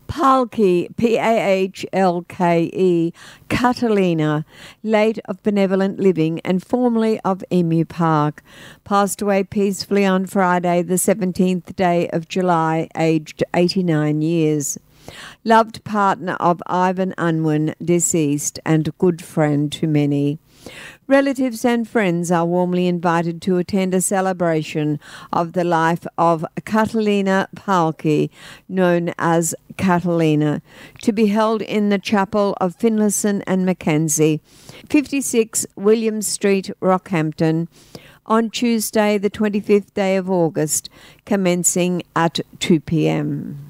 Pahlke, Pahlke, Catalina, late of Benevolent Living and formerly of Emu Park, passed away peacefully on Friday, the 17th day of July, aged 89 years. Loved partner of Ivan Unwin, deceased, and good friend to many. Relatives and friends are warmly invited to attend a celebration of the life of Catalina Pahlke, known as Catalina, to be held in the chapel of Finlayson and Mackenzie, 56 William Street, Rockhampton, on Tuesday, the 25th day of August, commencing at 2 p.m.